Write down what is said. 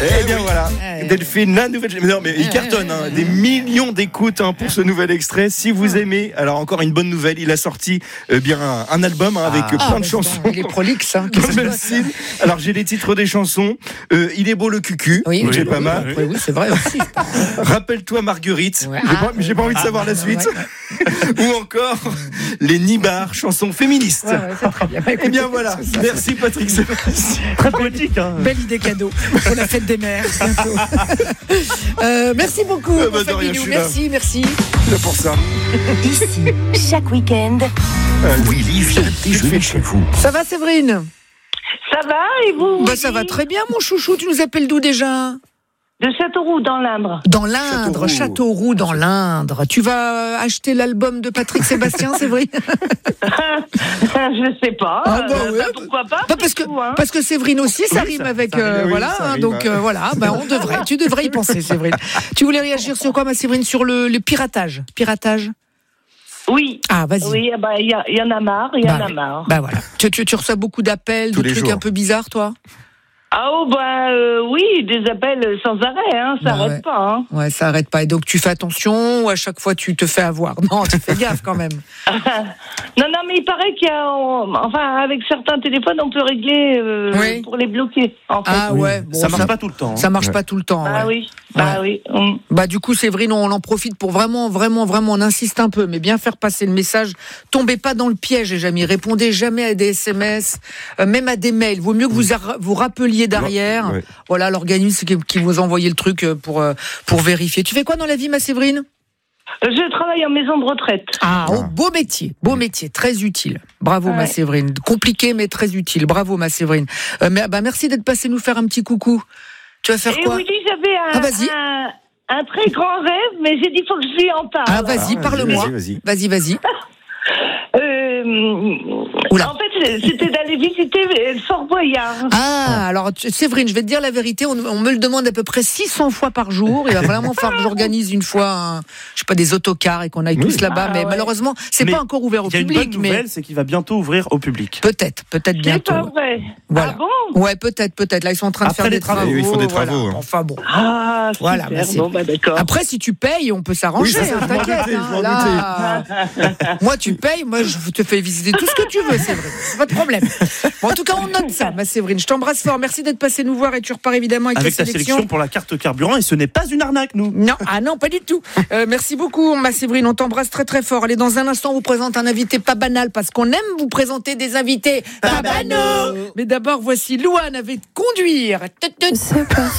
Eh bien voilà, Delphine, la nouvelle. Non mais il cartonne, des millions d'écoutes pour ce nouvel extrait. Si vous aimez, alors encore une bonne nouvelle, il a sorti bien un album avec plein de chansons. Il est prolixe. Alors j'ai les titres des chansons. Il est beau le cucu, c'est pas mal. Oui, c'est vrai aussi. Rappelle-toi Marguerite. J'ai pas envie de savoir la suite. Ou encore les Nibards, chansons féministes. Très bien. Eh bien voilà, merci Patrick Sébastien. Très poétique. Belle idée cadeau pour la fête des mères bientôt. Merci beaucoup. Merci. C'est pour ça. Ici, chaque week-end, Willy vient déjeuner chez vous. Ça va Séverine? Ça va et vous? Ça va très bien mon chouchou. Tu nous appelles d'où déjà? De Châteauroux, dans l'Indre. Dans l'Indre, Châteauroux dans l'Indre. Tu vas acheter l'album de Patrick Sébastien, Séverine? Je sais pas. Pourquoi pas? Parce que Séverine aussi, ça rime avec. Tu devrais y penser, Séverine. Tu voulais réagir sur quoi, ma Séverine? Sur le piratage. Oui. Ah, vas-y. Oui, il y en a marre, Bah voilà. Tu reçois beaucoup d'appels, de trucs un peu bizarres, toi? Oui, des appels sans arrêt, ça arrête pas. Ouais, ça arrête pas. Et donc tu fais attention ou à chaque fois tu te fais avoir? Non, tu fais gaffe quand même. Non, mais il paraît qu'il y a, avec certains téléphones, on peut régler pour les bloquer. En fait. Ah ouais, ça marche pas tout le temps. Ça marche pas tout le temps. Oui. Du coup, Séverine, on en profite pour vraiment, on insiste un peu, mais bien faire passer le message. Tombez pas dans le piège, les amis. Répondez jamais à des SMS, même à des mails. Vaut mieux que vous rappeliez derrière. Voilà, l'organisme qui vous a envoyé le truc pour vérifier. Tu fais quoi dans la vie, ma Séverine? Je travaille en maison de retraite. Beau métier, très utile. Bravo, ma Séverine. Compliqué, mais très utile. Bravo, ma Séverine. Merci d'être passée nous faire un petit coucou. Tu vas faire quoi? Oui, j'avais un très grand rêve, mais j'ai dit faut que je lui en parle. Vas-y, parle-moi. Vas-y. En fait, c'était d'aller visiter Fort Boyard. Alors Séverine, je vais te dire la vérité, on me le demande à peu près 600 fois par jour. Il va vraiment falloir que j'organise une fois, des autocars et qu'on aille tous là-bas. Mais malheureusement, c'est pas encore ouvert au public. Il y a une bonne nouvelle, c'est qu'il va bientôt ouvrir au public. Peut-être bientôt. C'est pas vrai. Voilà. Ah bon? Ouais, peut-être. Là, ils sont en train de faire des travaux. Ils font des travaux. Voilà. Enfin bon. Ah, super. Voilà, d'accord. Après, si tu payes, on peut s'arranger. T'inquiète. Moi, tu payes. Moi, je te fais visiter tout ce que tu veux, Séverine. C'est pas de problème. Bon, en tout cas, on note ça, ma Séverine. Je t'embrasse fort. Merci d'être passé nous voir et tu repars évidemment avec ta sélection pour la carte carburant. Et ce n'est pas une arnaque, nous. Non, pas du tout. Merci beaucoup, ma Séverine. On t'embrasse très très fort. Allez, dans un instant, on vous présente un invité pas banal parce qu'on aime vous présenter des invités pas banaux. Mais d'abord, voici Louane avec Conduire. C'est pas